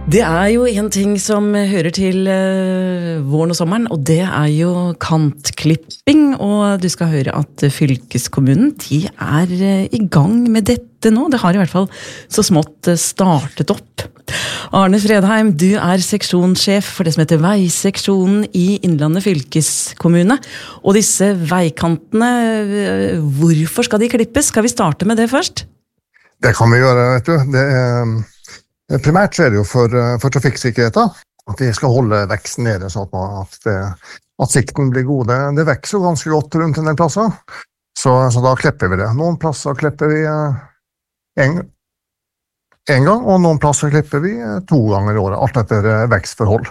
Det jo en ting som hører til våren og sommeren, og det jo kantklipping, og du skal høre at fylkeskommunen, de i gang med dette nå. Det har I hvert fall så smått startet opp. Arne Fredheim, du seksjonssjef for det som heter Veiseksjonen I Innlandet fylkeskommune, og disse veikantene, hvorfor skal de klippes? Skal vi starte med det først? Det kan vi gjøre, vet du. Primært det jo for trafikksikkerheten, at vi skal holde veksten nede, sånn at sikten blir god. Det vekser jo ganske godt rundt en del plasser, så da klipper vi det. Noen plasser klipper vi en gang, og noen plasser klipper vi 2 ganger I året, alt etter vekstforhold.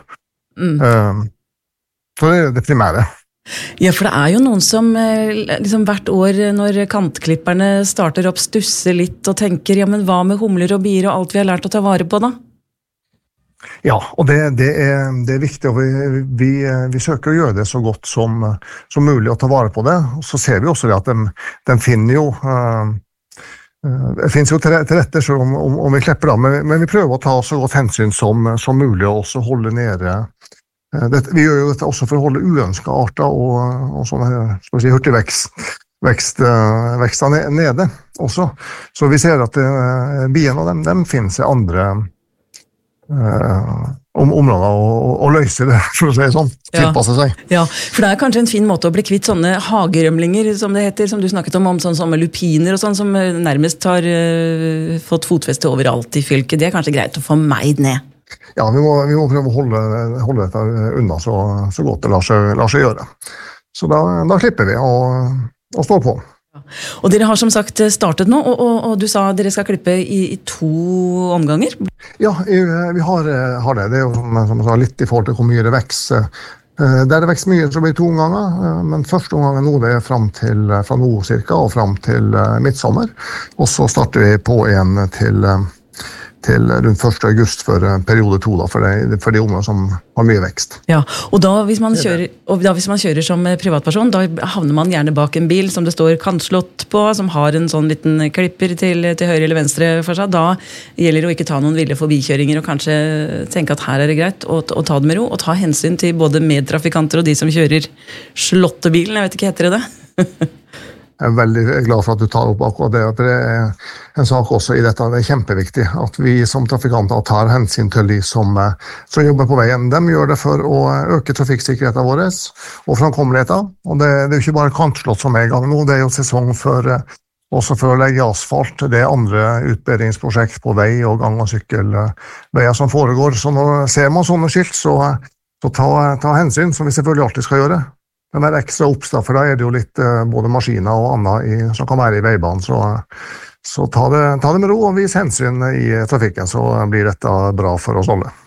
Så det det primære. Ja, for det jo noen som liksom hvert år når kantklipperne starter opp stusser litt og tenker, ja, men hva med humler og bier og alt vi har lært å ta vare på da? Ja, og det viktig, og vi søker å gjøre det så godt som mulig å ta vare på det. Og så ser vi også det at de finner jo det finnes jo til rette om vi klipper da, men vi prøver å ta så godt hensyn som mulig og også holde nede. Vi gjør jo dette også for å holde uønskede arter og sånne, skal vi si, hurtigvekster nede også. Så vi ser at biene og dem finnes I andre områder og løser det, for å si sånn, tilpasser seg. Ja, for det kanskje en fin måte å bli kvitt sånne hagerømlinger, som det heter, som du snakket om sånn som lupiner og sånn, som nærmest har fått fotfeste overalt I fylket. Det kanskje greit å få meid ned. Ja, vi må prøve å holde dette unna så godt det lar seg gjøre. Så da klipper vi og står på. Og dere har som sagt startet nå, og du sa dere skal klippe I 2 omganger? Ja, vi har det. Det jo som jeg sa, litt I forhold til hvor mye det vekser. Der det vekser mye, så blir det 2 omganger, men første omgangen nå det fra nå cirka og frem til midtsommer. Og så starter vi på en til rundt 1. august for periode 2 da, for de områder som har mye vekst. Ja, og da hvis man kjører som privatperson, da havner man gjerne bak en bil som det står kantslott på, som har en sånn liten klipper til høyre eller venstre for seg. Da gjelder det å ikke ta noen ville forbikjøringer og kanskje tenke at her det greit å ta det med ro, og ta hensyn til både medtrafikanter og de som kjører slåttebilen. Jeg vet ikke, heter det det? Jeg veldig glad for at du tar opp akkurat det, for det en sak også I dette. Det kjempeviktig at vi som trafikanter tar hensyn til de som jobber på veien. De gjør det for å øke trafikksikkerheten vår og framkommeligheten. Og det jo ikke bare kantslott som I gang nå, det jo sesong også for å legge asfalt. Det andre utbedringsprosjekt på vei og gang- og sykkelveier som foregår. Så når ser man sånne skilt, så ta hensyn, som vi selvfølgelig alltid skal gjøre. Den ekstra oppstad, for da det jo litt både maskiner og annet som kan være I veibanen, så ta det med ro og vis hensyn I trafikken, så blir dette bra for oss alle.